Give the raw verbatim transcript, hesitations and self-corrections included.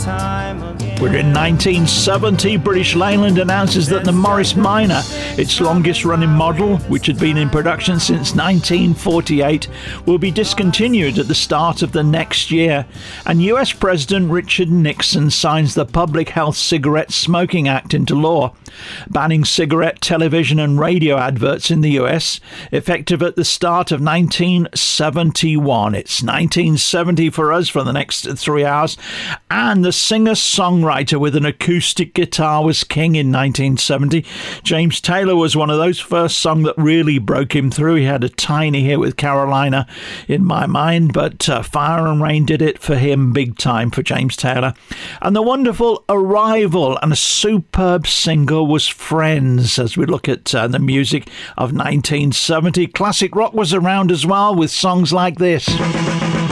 We're in nineteen seventy. British Leyland announces that the Morris Minor, its longest-running model, which had been in production since nineteen forty-eight, will be discontinued at the start of the next year. And U S President Richard Nixon signs the Public Health Cigarette Smoking Act into law, banning cigarette, television and radio adverts in the U S, effective at the start of nineteen seventy-one. It's nineteen seventy for us for the next three hours. And the singer-songwriter with an acoustic guitar was king in nineteen seventy. James Taylor was one of those first songs that really broke him through. He had a tiny hit with Carolina in my mind, but uh, Fire and Rain did it for him big time for James Taylor. And the wonderful Arrival and a superb single was Friends, as we look at uh, the music of nineteen seventy. Classic rock was around as well with songs like this.